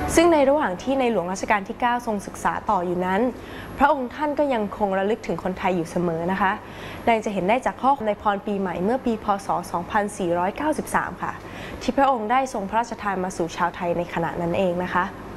ซึ่งในระหว่างที่ในหลวงรัชกาลที่ 9 ทรงศึกษาต่ออยู่นั้นพระองค์ท่านก็ยังคงระลึกถึงคนไทยอยู่เสมอนะคะดังจะเห็นได้จากข้อในพรปีใหม่เมื่อปีพ.ศ. 2493 ค่ะที่พระองค์ได้ทรงพระราชทานมาสู่ชาวไทยในขณะนั้นเองนะคะ